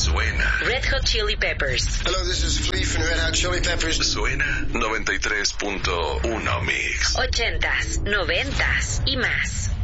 Suena. Red Hot Chili Peppers. Hello, this is Flea from Red Hot Chili Peppers. Suena 93.1 Mix. 80s, 90s y más.